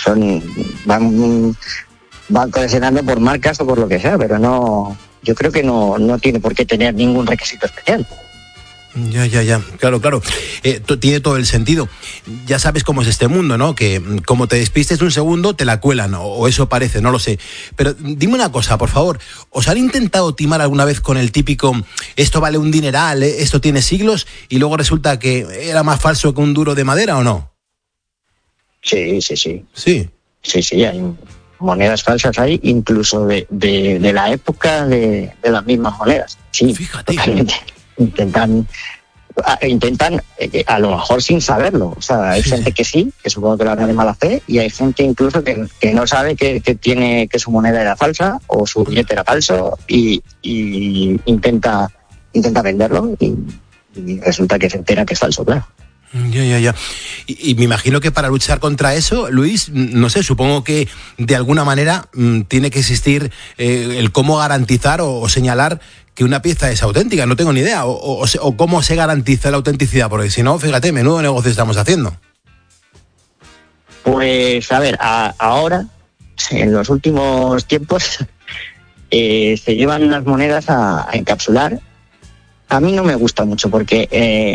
van coleccionando por marcas o por lo que sea, pero no, yo creo que no tiene por qué tener ningún requisito especial. Ya, claro. Tiene todo el sentido. Ya sabes cómo es este mundo, ¿no? Que como te despistes un segundo, te la cuelan, o eso parece, no lo sé. Pero dime una cosa, por favor. ¿Os han intentado timar alguna vez con el típico, esto vale un dineral, esto tiene siglos, y luego resulta que era más falso que un duro de madera, o no? Sí. Sí, hay monedas falsas ahí, incluso de la época de las mismas monedas. Sí, fíjate. Totalmente. Intentan a lo mejor sin saberlo. O sea, hay gente que sí, que supongo que lo hará de mala fe, y hay gente incluso que no sabe que su moneda era falsa o su billete era falso y intenta venderlo y resulta que se entera que es falso, claro. Ya. Y me imagino que para luchar contra eso, Luis, no sé, supongo que de alguna manera tiene que existir el cómo garantizar o señalar que una pieza es auténtica. No tengo ni idea. O cómo se garantiza la autenticidad, porque si no, fíjate, menudo negocio estamos haciendo. Pues a ver, ahora, en los últimos tiempos, se llevan las monedas a encapsular. A mí no me gusta mucho porque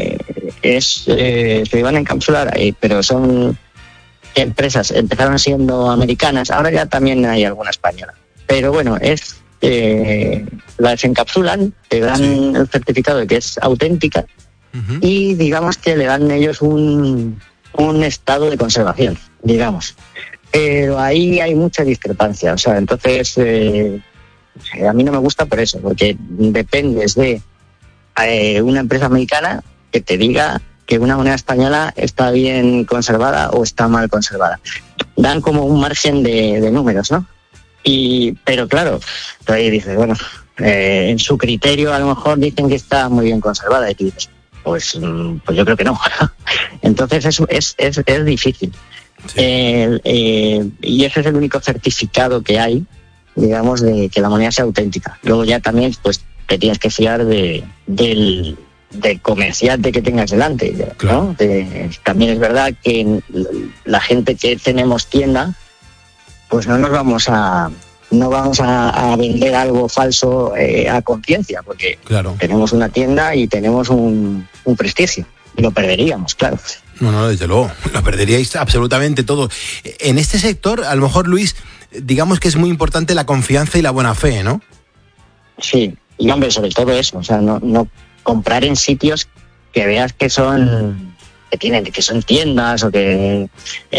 se llevan a encapsular, pero son empresas, empezaron siendo americanas, ahora ya también hay alguna española. Pero bueno, las encapsulan, te dan el certificado de que es auténtica y digamos que le dan ellos un estado de conservación, digamos. Pero ahí hay mucha discrepancia, o sea, entonces a mí no me gusta por eso, porque dependes de una empresa americana que te diga que una moneda española está bien conservada o está mal conservada. Dan como un margen de números, ¿no? Pero claro, tú ahí dices, bueno, en su criterio a lo mejor dicen que está muy bien conservada y tú dices, pues yo creo que no. Entonces es difícil. Sí. Y ese es el único certificado que hay, digamos, de que la moneda sea auténtica. Luego ya también pues te tienes que fiar del comerciante que tengas delante, ¿no? Claro. También es verdad que la gente que tenemos tienda, pues no vamos a vender algo falso a conciencia, porque claro, tenemos una tienda y tenemos un prestigio, y lo perderíamos, claro. No, desde luego, lo perderíais absolutamente todo. En este sector, a lo mejor, Luis, digamos que es muy importante la confianza y la buena fe, ¿no? Sí, y hombre, sobre todo eso, o sea, no comprar en sitios que veas que son tiendas o que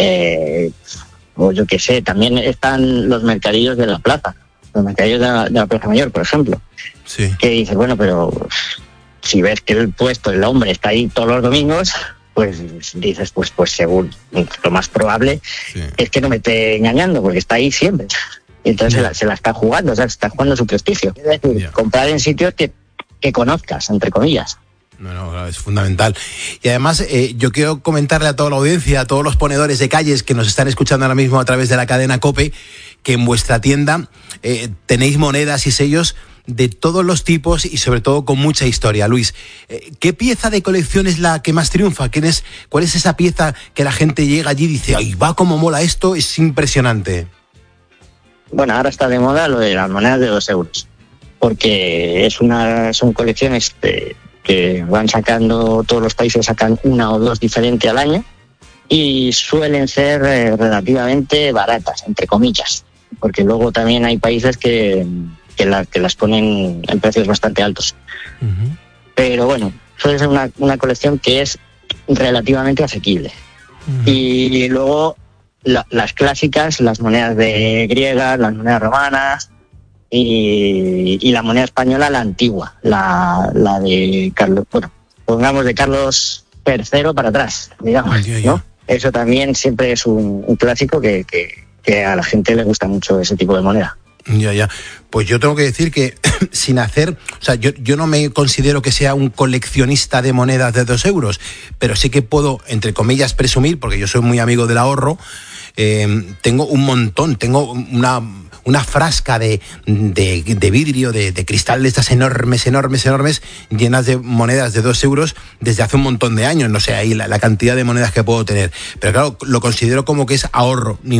o yo qué sé. También están los mercadillos de la plaza, los mercadillos de la Plaza Mayor, por ejemplo. Sí. Que dices, bueno, pero si ves que el puesto, el hombre está ahí todos los domingos, pues dices, pues según lo más probable es que no me esté engañando, porque está ahí siempre. Y entonces se la está jugando, o sea, se está jugando su prestigio. Es decir, comprar en sitios que conozcas, entre comillas. No, es fundamental. Y además, yo quiero comentarle a toda la audiencia, a todos los ponedores de calles que nos están escuchando ahora mismo a través de la cadena COPE, que en vuestra tienda tenéis monedas y sellos de todos los tipos y sobre todo con mucha historia. Luis, ¿qué pieza de colección es la que más triunfa? ¿Cuál es esa pieza que la gente llega allí y dice, ¡ay, va cómo mola esto! Es impresionante. Bueno, ahora está de moda lo de las monedas de 2 euros, porque son colecciones que van sacando, todos los países sacan una o dos diferentes al año y suelen ser relativamente baratas, entre comillas, porque luego también hay países que las ponen en precios bastante altos. Uh-huh. Pero bueno, suele ser una colección que es relativamente asequible. Uh-huh. Y luego las clásicas, las monedas griegas, las monedas romanas y la moneda española, la antigua, la de Carlos, bueno, pongamos de Carlos III para atrás, digamos, ¿no? Eso también siempre es un clásico que a la gente le gusta mucho ese tipo de moneda. Ya. Pues yo tengo que decir que sin hacer, o sea, yo no me considero que sea un coleccionista de monedas de 2 euros, pero sí que puedo, entre comillas, presumir, porque yo soy muy amigo del ahorro. Tengo un montón, tengo una frasca de vidrio, de cristal de estas enormes, llenas de monedas de 2 euros desde hace un montón de años. No sé ahí la cantidad de monedas que puedo tener. Pero claro, lo considero como que es ahorro.